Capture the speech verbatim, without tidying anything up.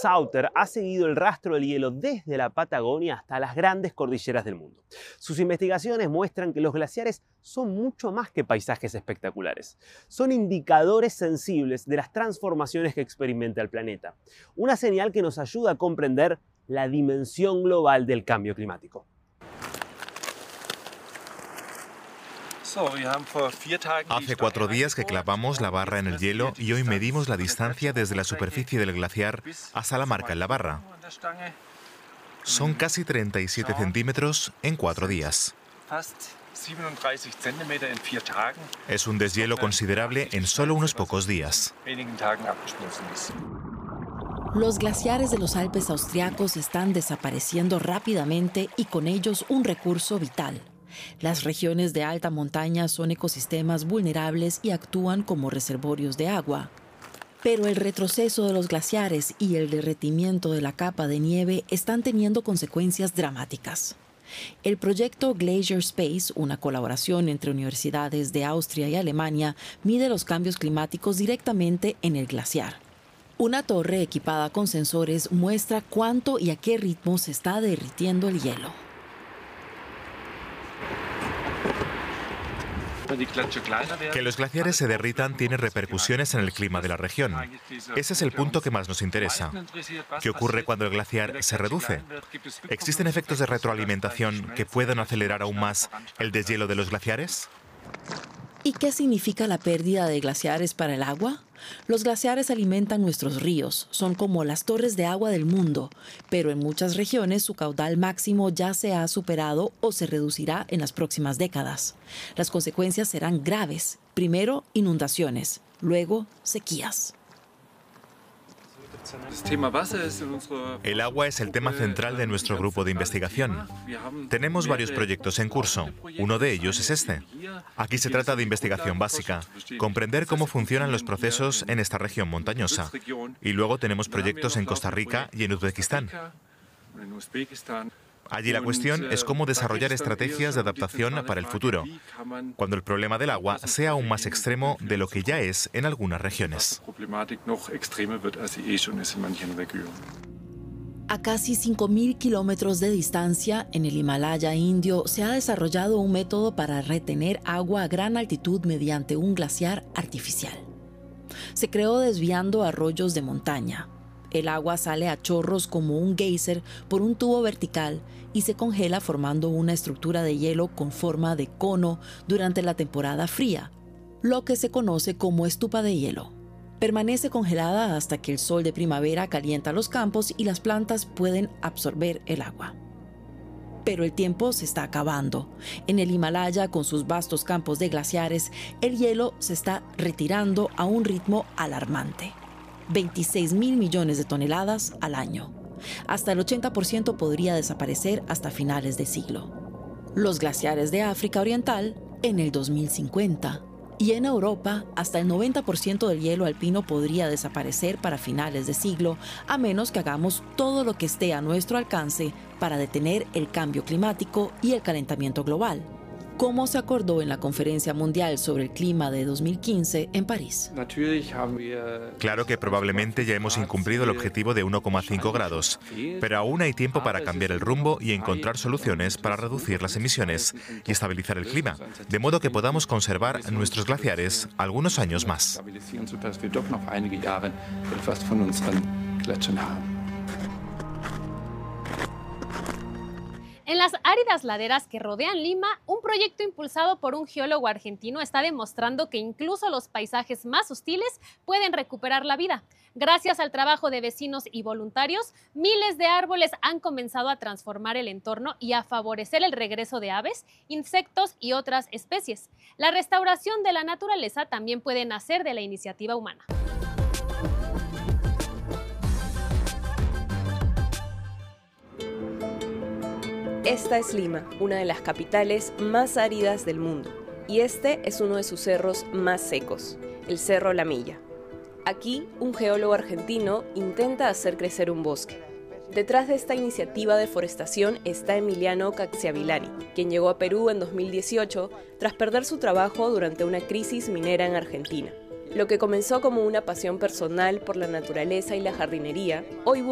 Sauter ha seguido el rastro del hielo desde la Patagonia hasta las grandes cordilleras del mundo. Sus investigaciones muestran que los glaciares son mucho más que paisajes espectaculares. Son indicadores sensibles de las transformaciones que experimenta el planeta. Una señal que nos ayuda a comprender la dimensión global del cambio climático. Hace cuatro días que clavamos la barra en el hielo y hoy medimos la distancia desde la superficie del glaciar hasta la marca en la barra. Son casi treinta y siete centímetros en cuatro días. Es un deshielo considerable en solo unos pocos días. Los glaciares de los Alpes austriacos están desapareciendo rápidamente y con ellos un recurso vital. Las regiones de alta montaña son ecosistemas vulnerables y actúan como reservorios de agua. Pero el retroceso de los glaciares y el derretimiento de la capa de nieve están teniendo consecuencias dramáticas. El proyecto Glacier Space, una colaboración entre universidades de Austria y Alemania, mide los cambios climáticos directamente en el glaciar. Una torre equipada con sensores muestra cuánto y a qué ritmo se está derritiendo el hielo. Que los glaciares se derritan tiene repercusiones en el clima de la región. Ese es el punto que más nos interesa. ¿Qué ocurre cuando el glaciar se reduce? ¿Existen efectos de retroalimentación que puedan acelerar aún más el deshielo de los glaciares? ¿Y qué significa la pérdida de glaciares para el agua? Los glaciares alimentan nuestros ríos, son como las torres de agua del mundo, pero en muchas regiones su caudal máximo ya se ha superado o se reducirá en las próximas décadas. Las consecuencias serán graves. Primero, inundaciones, luego, sequías. El agua es el tema central de nuestro grupo de investigación. Tenemos varios proyectos en curso. Uno de ellos es este. Aquí se trata de investigación básica, comprender cómo funcionan los procesos en esta región montañosa. Y luego tenemos proyectos en Costa Rica y en Uzbekistán. Allí la cuestión es cómo desarrollar estrategias de adaptación para el futuro, cuando el problema del agua sea aún más extremo de lo que ya es en algunas regiones. A casi cinco mil kilómetros de distancia, en el Himalaya indio, se ha desarrollado un método para retener agua a gran altitud mediante un glaciar artificial. Se creó desviando arroyos de montaña. El agua sale a chorros como un geyser por un tubo vertical y se congela formando una estructura de hielo con forma de cono durante la temporada fría, lo que se conoce como estupa de hielo. Permanece congelada hasta que el sol de primavera calienta los campos y las plantas pueden absorber el agua. Pero el tiempo se está acabando. En el Himalaya, con sus vastos campos de glaciares, el hielo se está retirando a un ritmo alarmante. veintiséis mil millones de toneladas al año. Hasta el ochenta por ciento podría desaparecer hasta finales de siglo. Los glaciares de África Oriental en el dos mil cincuenta. Y en Europa, hasta el noventa por ciento del hielo alpino podría desaparecer para finales de siglo, a menos que hagamos todo lo que esté a nuestro alcance para detener el cambio climático y el calentamiento global, como se acordó en la Conferencia Mundial sobre el Clima de dos mil quince en París. Claro que probablemente ya hemos incumplido el objetivo de uno coma cinco grados, pero aún hay tiempo para cambiar el rumbo y encontrar soluciones para reducir las emisiones y estabilizar el clima, de modo que podamos conservar nuestros glaciares algunos años más. En las áridas laderas que rodean Lima, un proyecto impulsado por un geólogo argentino está demostrando que incluso los paisajes más hostiles pueden recuperar la vida. Gracias al trabajo de vecinos y voluntarios, miles de árboles han comenzado a transformar el entorno y a favorecer el regreso de aves, insectos y otras especies. La restauración de la naturaleza también puede nacer de la iniciativa humana. Esta es Lima, una de las capitales más áridas del mundo, y este es uno de sus cerros más secos, el Cerro La Milla. Aquí, un geólogo argentino intenta hacer crecer un bosque. Detrás de esta iniciativa de forestación está Emiliano Cacciavillani, quien llegó a Perú en dos mil dieciocho tras perder su trabajo durante una crisis minera en Argentina. Lo que comenzó como una pasión personal por la naturaleza y la jardinería, hoy